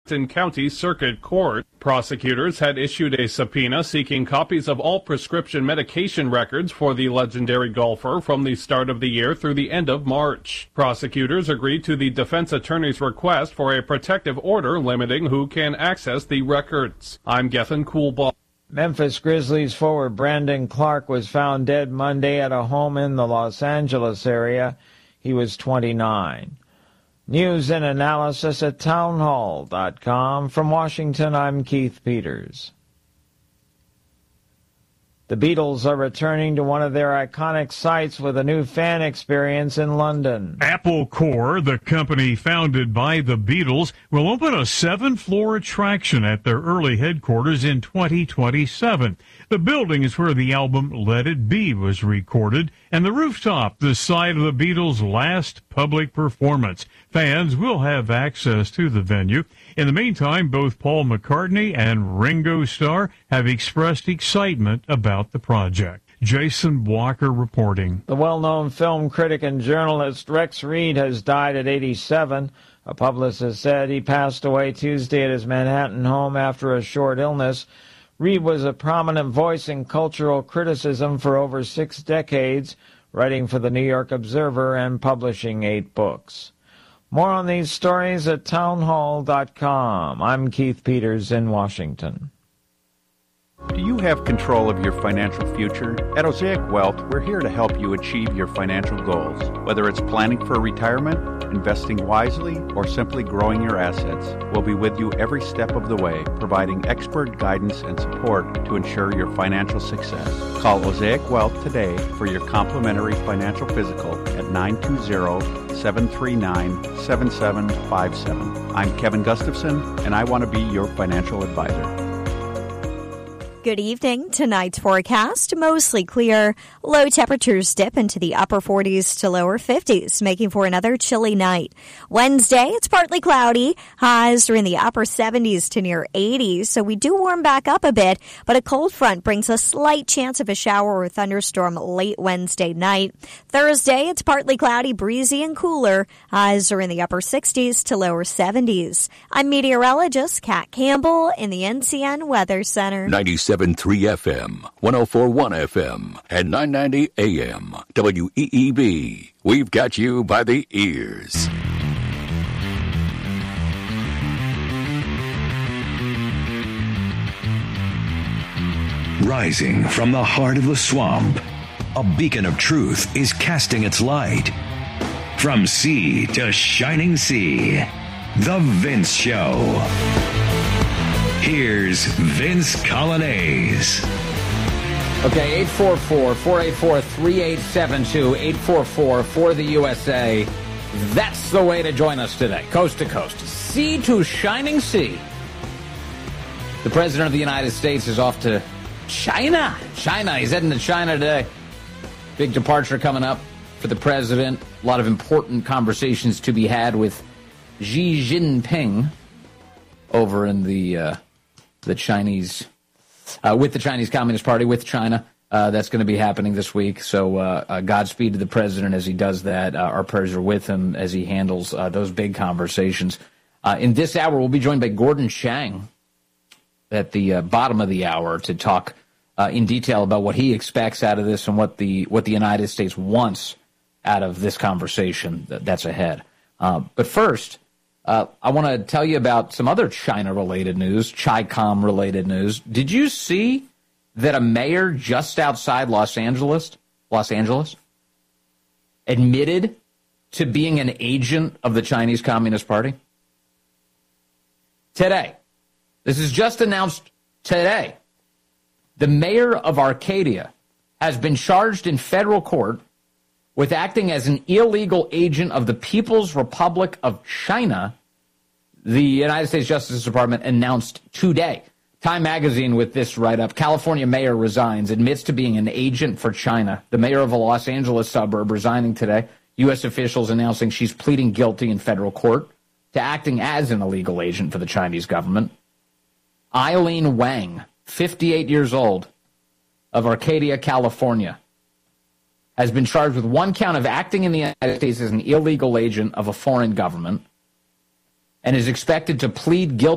County Circuit Court. Prosecutors had issued a subpoena seeking copies of all prescription medication records for the legendary golfer from the start of the year through the end of March. Prosecutors agreed to the defense attorney's request for a protective order limiting who can access the records. I'm Gethin Coolbaugh. Memphis Grizzlies forward Brandon Clark was found dead Monday at a home in the Los Angeles area. He was 29. News and analysis at townhall.com. From Washington, I'm Keith Peters. The Beatles are returning to one of their iconic sites with a new fan experience in London. Apple Corps, the company founded by the Beatles, will open a 7-floor attraction at their early headquarters in 2027. The building is where the album Let It Be was recorded, and the rooftop, the site of the Beatles' last public performance. Fans will have access to the venue. In the meantime, both Paul McCartney and Ringo Starr have expressed excitement about the project. Jason Walker reporting. The well-known film critic and journalist Rex Reed has died at 87. A publicist said he passed away Tuesday at his Manhattan home after a short illness. Reed was a prominent voice in cultural criticism for over 6 decades, writing for the New York Observer and publishing 8 books. More on these stories at townhall.com. I'm Keith Peters in Washington. Do you have control of your financial future? At Osaic Wealth, we're here to help you achieve your financial goals. Whether it's planning for retirement, investing wisely, or simply growing your assets, we'll be with you every step of the way, providing expert guidance and support to ensure your financial success. Call Osaic Wealth today for your complimentary financial physical at 920-739-7757. I'm Kevin Gustafson, and I want to be your financial advisor. Good evening. Tonight's forecast, mostly clear. Low temperatures dip into the upper 40s to lower 50s, making for another chilly night. Wednesday, it's partly cloudy. Highs are in the upper 70s to near 80s, so we do warm back up a bit, but a cold front brings a slight chance of a shower or thunderstorm late Wednesday night. Thursday, it's partly cloudy, breezy, and cooler. Highs are in the upper 60s to lower 70s. I'm meteorologist Kat Campbell in the NCN Weather Center. 97.3 FM, 104.1 FM, and 990 AM. WEEB. We've got you by the ears. Rising from the heart of the swamp, a beacon of truth is casting its light. From sea to shining sea, The Vince Show. Here's Vince Colonnese. Okay, 844-484-3872, 844 for the USA. That's the way to join us today, coast to coast, sea to shining sea. The President of the United States is off to China. He's heading to China today. Big departure coming up for the President. A lot of important conversations to be had with Xi Jinping over in the Chinese, with the Chinese Communist Party, with China. That's going to be happening this week. So Godspeed to the president as he does that. Our prayers are with him as he handles those big conversations. In this hour, we'll be joined by Gordon Chang at the bottom of the hour to talk in detail about what he expects out of this and what the United States wants out of this conversation that's ahead. But first, I want to tell you about some other China-related news, Chi-Com-related news. Did you see that a mayor just outside Los Angeles, admitted to being an agent of the Chinese Communist Party? Today. This is just announced today. The mayor of Arcadia has been charged in federal court with acting as an illegal agent of the People's Republic of China, the United States Justice Department announced today. Time magazine with this write-up. California mayor resigns, admits to being an agent for China. The mayor of a Los Angeles suburb resigning today. U.S. officials announcing she's pleading guilty in federal court to acting as an illegal agent for the Chinese government. Eileen Wang, 58 years old, of Arcadia, California, has been charged with one count of acting in the United States as an illegal agent of a foreign government and is expected to plead guilty